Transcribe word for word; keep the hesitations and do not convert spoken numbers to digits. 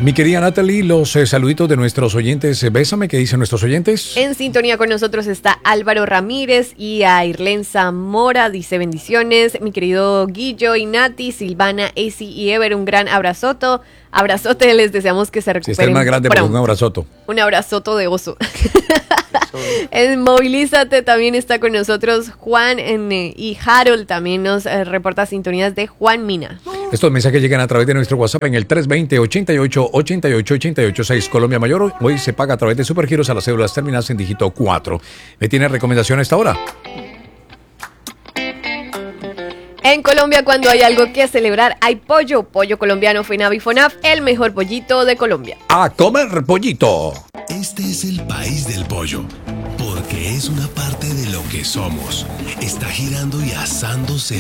Mi querida Natalie, los eh, saluditos de nuestros oyentes. Eh, Bésame, ¿qué dicen nuestros oyentes? En sintonía con nosotros está Álvaro Ramírez y a Irlen Zamora, dice bendiciones. Mi querido Guillo y Nati, Silvana, Esi y Ever, un gran abrazoto. Abrazote, les deseamos que se recuperen. Si está el más grande, pues un abrazoto. Un abrazoto de oso. En Movilízate también está con nosotros Juan en, eh, y Harold también nos eh, reporta sintonías de Juan Mina. Estos mensajes llegan a través de nuestro WhatsApp en el tres dos cero, ochenta y ocho, ochenta y ocho, ochenta y ocho seis Colombia Mayor. Hoy se paga a través de Supergiros a las cédulas terminadas en dígito cuatro. ¿Me tiene recomendación a esta hora? En Colombia, cuando hay algo que celebrar, hay pollo. Pollo colombiano Fenavi Fonaf, el mejor pollito de Colombia. ¡A comer pollito! Este es el país del pollo, porque es una parte de lo que somos. Está girando y asándose